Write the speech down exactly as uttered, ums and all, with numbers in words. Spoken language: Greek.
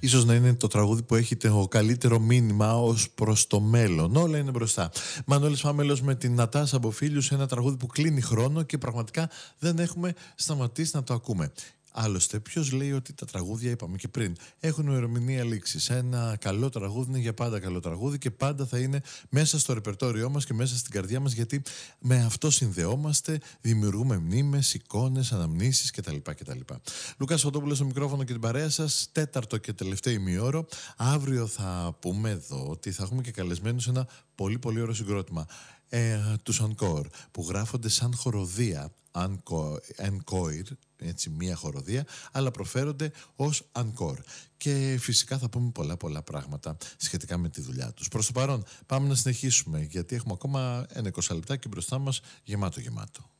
ίσως να είναι το τραγούδι που έχει το καλύτερο μήνυμα ως προς το μέλλον. Όλα είναι μπροστά. Μανώλης Φάμελος με την Νατάσα Μποφίλιου σε ένα τραγούδι που κλείνει χρόνο και πραγματικά δεν έχουμε σταματήσει να το ακούμε. Άλλωστε, ποιος λέει ότι τα τραγούδια, είπαμε και πριν, έχουν ημερομηνία λήξης. Ένα καλό τραγούδι είναι για πάντα καλό τραγούδι και πάντα θα είναι μέσα στο ρεπερτόριό μας και μέσα στην καρδιά μας, γιατί με αυτό συνδεόμαστε, δημιουργούμε μνήμες, εικόνες, αναμνήσεις κτλ. κτλ. Λουκάς Φωτόπουλος στο μικρόφωνο και την παρέα σας, τέταρτο και τελευταίο ημιώρο. Αύριο θα πούμε εδώ ότι θα έχουμε και καλεσμένους ένα πολύ πολύ ωραίο συγκρότημα. Ε, τους Encore, που γράφονται σαν χοροδία, Encore, έτσι μία χοροδία, αλλά προφέρονται ως Encore. Και φυσικά θα πούμε πολλά πολλά πράγματα σχετικά με τη δουλειά τους. Προς το παρόν πάμε να συνεχίσουμε, γιατί έχουμε ακόμα ένα είκοσι λεπτάκι μπροστά μας γεμάτο γεμάτο.